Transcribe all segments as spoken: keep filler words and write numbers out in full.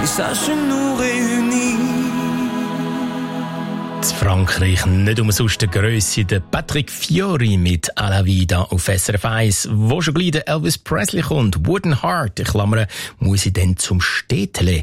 et sache nous réunir. In Frankreich nicht umsonst der Grösse, der Patrick Fiori mit «À la Vida» auf S R F eins. Wo schon gleich der Elvis Presley kommt, «Wooden Heart», in Klammern, muss ich dann zum Städtele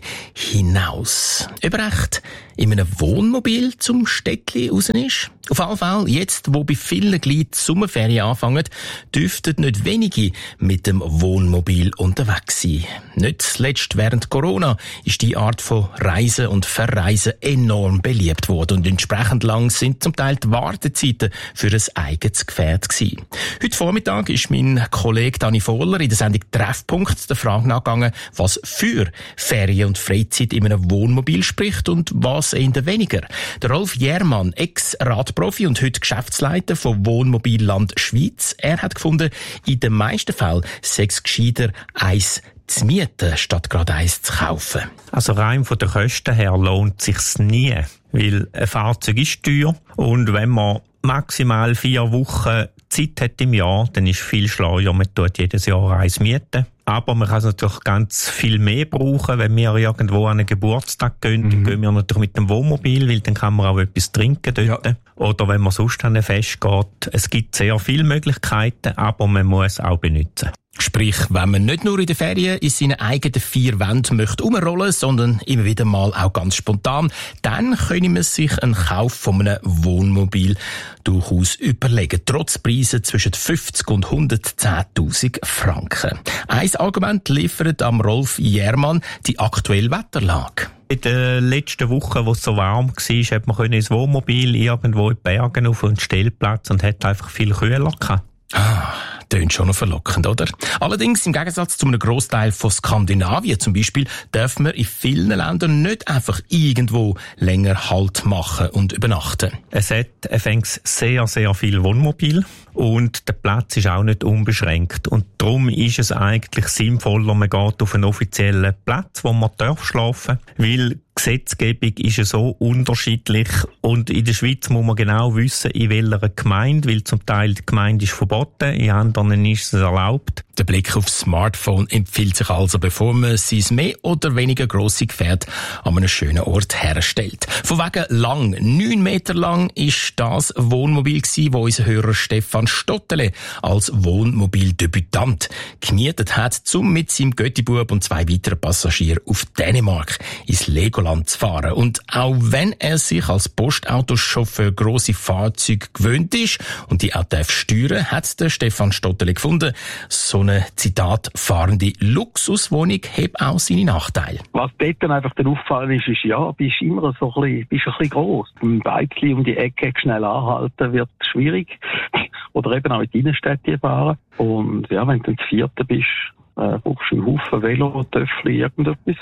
hinaus. Ob recht in einem Wohnmobil zum Städtli raus ist? Auf jeden Fall, jetzt, wo bei vielen gleich die Sommerferien anfangen, dürften nicht wenige mit dem Wohnmobil unterwegs sein. Nicht zuletzt während Corona ist die Art von Reisen und Verreisen enorm beliebt worden und entsprechend lang sind zum Teil die Wartezeiten für ein eigenes Gefährt gewesen. Heute Vormittag ist mein Kollege Dani Vohler in der Sendung Treffpunkt der Frage nachgegangen, was für Ferien und Freizeit in einem Wohnmobil spricht und was eher weniger. Der Rolf Jährmann, Ex-Radprofi und heute Geschäftsleiter von Wohnmobilland Schweiz, er hat gefunden, in den meisten Fällen sei es gescheiter, eins zu mieten, statt gerade eins zu kaufen. Also rein von den Kosten her lohnt es sich nie, weil ein Fahrzeug ist teuer und wenn man maximal vier Wochen Zeit hat im Jahr, dann ist es viel schlauer, man tut jedes Jahr eins mieten. Aber man kann es natürlich ganz viel mehr brauchen, wenn wir irgendwo an einen Geburtstag gehen, mhm. dann gehen wir natürlich mit dem Wohnmobil, weil dann kann man auch etwas trinken dort. Ja. Oder wenn man sonst an ein Fest geht. Es gibt sehr viele Möglichkeiten, aber man muss auch benutzen. Sprich, wenn man nicht nur in den Ferien in seinen eigenen vier Wänden möchte umrollen, sondern immer wieder mal auch ganz spontan, dann könne man sich einen Kauf von einem Wohnmobil durchaus überlegen. Trotz Preisen zwischen fünfzig und hundertzehntausend Franken. Ein Argument liefert am Rolf Jährmann die aktuelle Wetterlage. In den letzten Wochen, wo es so warm war, hat man ins Wohnmobil irgendwo in die Berge auf einen Stellplatz und hat einfach viel kühler gehabt. Ah, tönt schon noch verlockend, oder? Allerdings, im Gegensatz zu einem Grossteil von Skandinavien zum Beispiel, darf man in vielen Ländern nicht einfach irgendwo länger Halt machen und übernachten. Es hat anfangs sehr, sehr viel Wohnmobil und der Platz ist auch nicht unbeschränkt. Und darum ist es eigentlich sinnvoller, man geht auf einen offiziellen Platz, wo man darf schlafen, weil Gesetzgebung ist ja so unterschiedlich und in der Schweiz muss man genau wissen, in welcher Gemeinde, weil zum Teil die Gemeinde ist verboten, in anderen ist es erlaubt. Der Blick aufs Smartphone empfiehlt sich also, bevor man sein mehr oder weniger grosse Gefährt an einem schönen Ort herstellt. Von wegen lang, neun Meter lang, ist das Wohnmobil gewesen, das unser Hörer Stefan Stottele als Wohnmobildebütant gemietet hat, um mit seinem Göttibub und zwei weiteren Passagieren auf Dänemark ins Legoland zu fahren. Und auch wenn er sich als Postautochauffeur grosse Fahrzeuge gewöhnt ist und die auch darf steuern, hat der Stefan Stottele gefunden, so eine, Zitat, fahrende Luxuswohnung hat auch seine Nachteile. Was dort dann einfach dann aufgefallen ist, ist, ja, bist immer so ein bisschen, bist ein bisschen gross. Ein Bikeli um die Ecke schnell anhalten wird schwierig. Oder eben auch in die Innenstädte fahren. Und ja, wenn du dann zu vierten bist, äh, brauchst du einen Haufen Velo, Töffel, irgendetwas.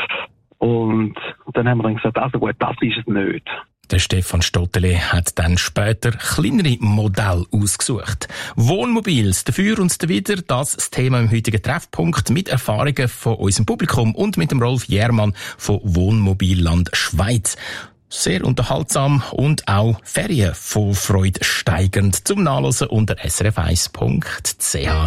Und dann haben wir dann gesagt, also gut, das ist es nicht. Der Stefan Stottele hat dann später kleinere Modelle ausgesucht. Wohnmobils, dafür und dawider, das das Thema im heutigen Treffpunkt mit Erfahrungen von unserem Publikum und mit dem Rolf Jährmann von Wohnmobilland Schweiz. Sehr unterhaltsam und auch Ferienvorfreude steigernd zum Nachlesen unter s r f eins punkt c h.